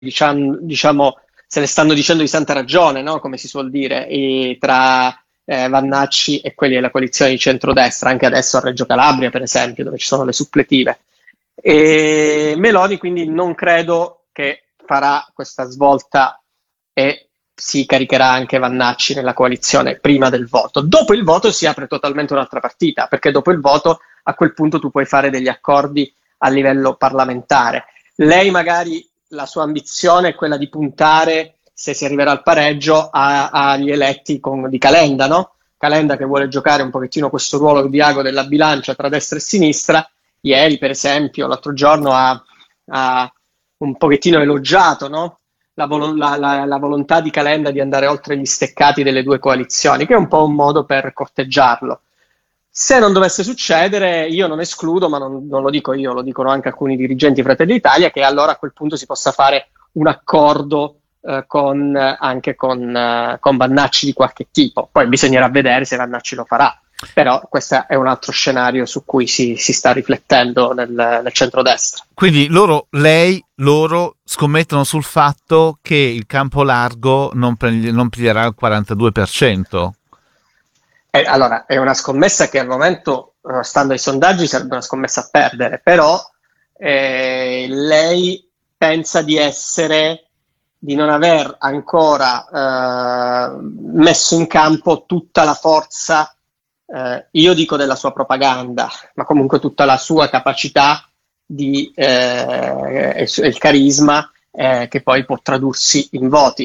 diciamo, se ne stanno dicendo di santa ragione, no? Come si suol dire, tra Vannacci e quelli della coalizione di centrodestra, anche adesso a Reggio Calabria, per esempio, dove ci sono le suppletive. E Meloni quindi non credo che farà questa svolta e si caricherà anche Vannacci nella coalizione prima del voto. Dopo il voto si apre totalmente un'altra partita, perché dopo il voto a quel punto tu puoi fare degli accordi a livello parlamentare. Lei magari la sua ambizione è quella di puntare, se si arriverà al pareggio, agli eletti di Calenda, no? Calenda che vuole giocare un pochettino questo ruolo di ago della bilancia tra destra e sinistra. Ieri, per esempio, l'altro giorno ha un pochettino elogiato, no? La volontà di Calenda di andare oltre gli steccati delle due coalizioni, che è un po' un modo per corteggiarlo. Se non dovesse succedere, io non escludo, ma non lo dico io, lo dicono anche alcuni dirigenti Fratelli d'Italia, che allora a quel punto si possa fare un accordo anche con Vannacci di qualche tipo. Poi bisognerà vedere se Vannacci lo farà. Però questo è un altro scenario su cui si sta riflettendo nel centrodestra. Quindi loro scommettono sul fatto che il campo largo non piglierà il 42%. Allora, è una scommessa che al momento, stando ai sondaggi, sarebbe una scommessa a perdere, però lei pensa di non aver ancora messo in campo tutta la forza, io dico della sua propaganda, ma comunque tutta la sua capacità e il carisma che poi può tradursi in voti.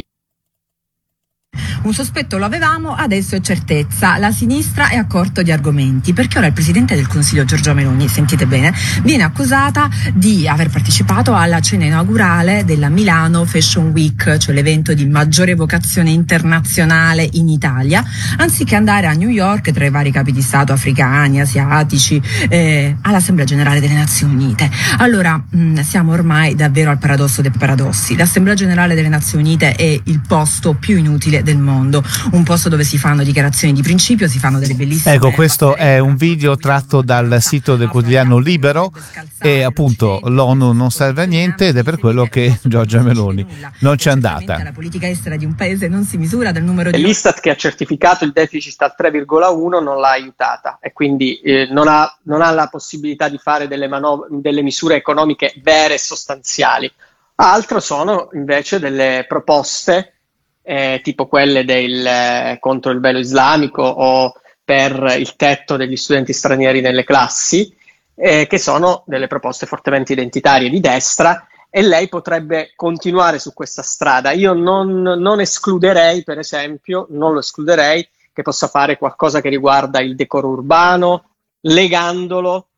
Un sospetto lo avevamo, adesso è certezza. La sinistra è a corto di argomenti, perché ora il Presidente del Consiglio Giorgia Meloni, sentite bene, viene accusata di aver partecipato alla cena inaugurale della Milano Fashion Week, cioè l'evento di maggiore vocazione internazionale in Italia, anziché andare a New York tra i vari capi di Stato africani, asiatici, all'Assemblea Generale delle Nazioni Unite. Allora, siamo ormai davvero al paradosso dei paradossi. L'Assemblea Generale delle Nazioni Unite è il posto più inutile del mondo, un posto dove si fanno dichiarazioni di principio, si fanno delle bellissime... Ecco, questo è un video tratto dal sito del quotidiano Libero e appunto l'ONU non serve a niente ed è per quello che Giorgia Meloni non c'è andata. La politica estera di un paese non si misura dal numero di... L'Istat che ha certificato il deficit al 3,1 non l'ha aiutata e quindi non ha la possibilità di fare delle misure economiche vere e sostanziali. Altro sono invece delle proposte tipo quelle contro il velo islamico o per il tetto degli studenti stranieri nelle classi, che sono delle proposte fortemente identitarie di destra, e lei potrebbe continuare su questa strada. Io non escluderei, per esempio, non lo escluderei che possa fare qualcosa che riguarda il decoro urbano, legandolo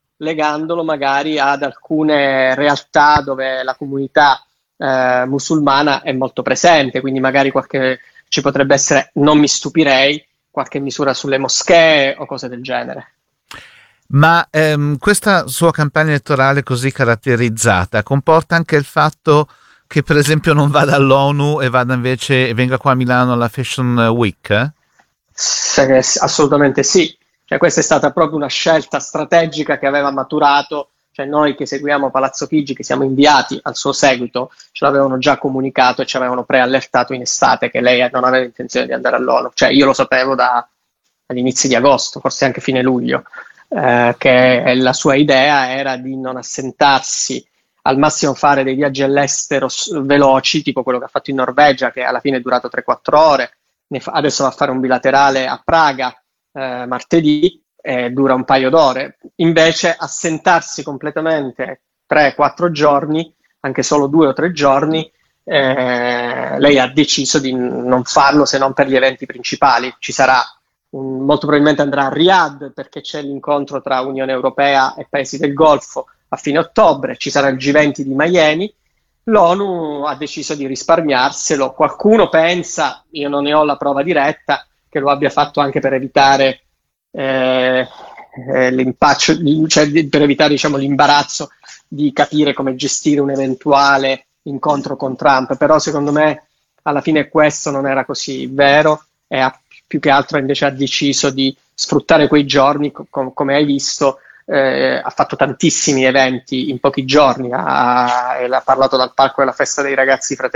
magari ad alcune realtà dove la comunità musulmana è molto presente, quindi magari ci potrebbe essere, non mi stupirei, qualche misura sulle moschee o cose del genere. Ma questa sua campagna elettorale così caratterizzata comporta anche il fatto che per esempio non vada all'ONU e venga qua a Milano alla Fashion Week? Assolutamente sì, cioè, questa è stata proprio una scelta strategica che aveva maturato. Cioè noi che seguiamo Palazzo Chigi, che siamo inviati al suo seguito, ce l'avevano già comunicato e ci avevano preallertato in estate che lei non aveva intenzione di andare all'ONU. Cioè io lo sapevo agli inizi di agosto, forse anche fine luglio, che la sua idea era di non assentarsi, al massimo fare dei viaggi all'estero veloci, tipo quello che ha fatto in Norvegia, che alla fine è durato 3-4 ore. Adesso va a fare un bilaterale a Praga martedì, dura un paio d'ore. Invece assentarsi completamente 3-4 giorni, anche solo 2 o 3 giorni, lei ha deciso di non farlo se non per gli eventi principali. Ci sarà molto probabilmente andrà a Riyadh perché c'è l'incontro tra Unione Europea e Paesi del Golfo a fine ottobre, ci sarà il G20 di Miami. L'ONU ha deciso di risparmiarselo. Qualcuno pensa, io non ne ho la prova diretta, che lo abbia fatto anche per evitare l'impaccio, cioè per evitare, diciamo, l'imbarazzo di capire come gestire un eventuale incontro con Trump. Però secondo me alla fine questo non era così vero e più che altro invece ha deciso di sfruttare quei giorni, come hai visto, ha fatto tantissimi eventi in pochi giorni, ha parlato dal palco della festa dei ragazzi Fratelli